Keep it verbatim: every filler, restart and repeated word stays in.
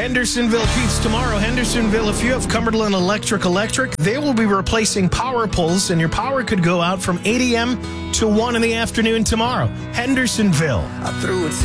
Hendersonville peeps tomorrow. Hendersonville, if you have Cumberland Electric Electric, they will be replacing power poles, and your power could go out from eight a.m. to one in the afternoon tomorrow. Hendersonville. I threw it